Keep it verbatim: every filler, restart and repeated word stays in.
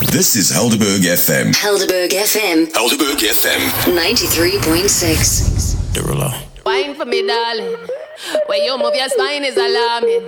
This is Helderberg F M. Helderberg F M. Helderberg F M. ninety-three point six. Derulo. Wine for me, darling. When you move your spine is alarming.